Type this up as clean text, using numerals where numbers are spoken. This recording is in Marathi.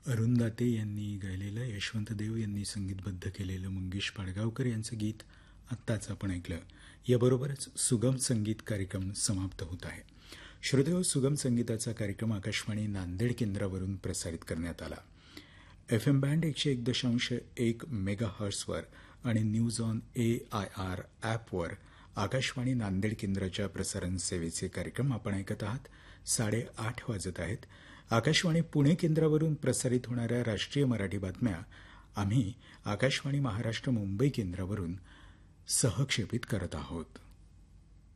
अरुंदाते यांनी गायलेलं, यशवंत देव यांनी संगीतबद्ध केलेलं मंगेश पाडगावकर यांचं गीत आत्ताच आपण ऐकलं. याबरोबरच सुगम संगीत कार्यक्रम समाप्त होत आहे. श्रोतेहो, सुगम संगीताचा कार्यक्रम आकाशवाणी नांदेड केंद्रावरून प्रसारित करण्यात आला. FM बँड 101.1 मेगाहर्ट्झवर आणि न्यूज ऑन AIR ॲपवर आकाशवाणी नांदेड केंद्राच्या प्रसारण सेवेचे कार्यक्रम आपण ऐकत आहात. 8:30 वाजत आहेत. आकाशवाणी पुणे केंद्रावरून प्रसारित होणाऱ्या राष्ट्रीय मराठी बातम्या आम्ही आकाशवाणी महाराष्ट्र मुंबई केंद्रावरून सहक्षेपित करत आहोत.